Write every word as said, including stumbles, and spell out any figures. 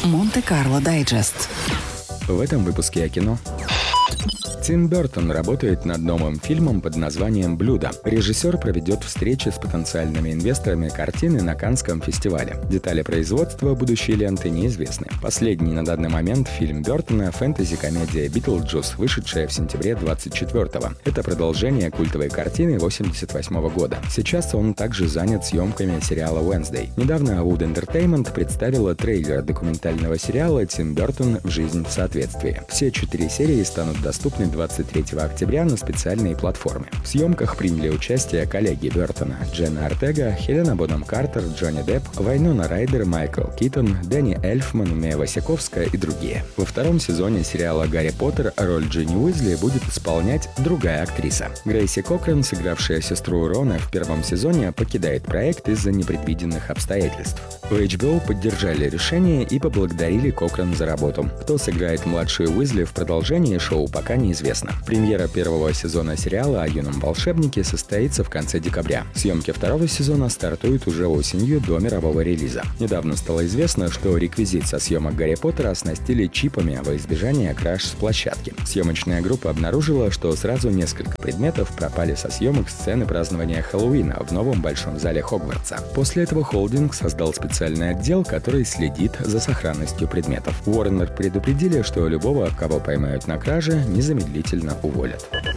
Монте-Карло Дайджест. В этом выпуске о кино. Тим Бертон работает над новым фильмом под названием «Блюдо». Режиссер проведет встречи с потенциальными инвесторами картины на Каннском фестивале. Детали производства будущей ленты неизвестны. Последний на данный момент фильм Бертона — фэнтези-комедия «Битлджус», вышедшая в сентябре двадцать четвёртого. Это продолжение культовой картины восемьдесят восьмого года. Сейчас он также занят съемками сериала «Уэнсдей». Недавно Wood Entertainment представила трейлер документального сериала «Тим Бертон. В жизнь в соответствии». Все четыре серии станут доступны двадцать третьего октября на специальной платформе. В съемках приняли участие коллеги Бертона: Дженна Ортега, Хелена Бонем Картер, Джонни Депп, Вайнона Райдер, Майкл Китон, Дэнни Эльфман, Мия Васиковская и другие. Во втором сезоне сериала «Гарри Поттер» роль Джинни Уизли будет исполнять другая актриса. Грейси Кокран, сыгравшая сестру Рона в первом сезоне, покидает проект из-за непредвиденных обстоятельств. В эйч би о поддержали решение и поблагодарили Кокран за работу. Кто сыграет младшую Уизли в продолжении шоу, пока неизвестно. Премьера первого сезона сериала о юном волшебнике состоится в конце декабря. Съемки второго сезона стартуют уже осенью до мирового релиза. Недавно стало известно, что реквизит со съемок «Гарри Поттера» оснастили чипами во избежание краш с площадки. Съемочная группа обнаружила, что сразу несколько предметов пропали со съемок сцены празднования Хэллоуина в новом большом зале Хогвартса. После этого холдинг создал специальный отдел, который следит за сохранностью предметов. Warner предупредили, что любого, кого поймают на краже, незамедлительно уволят.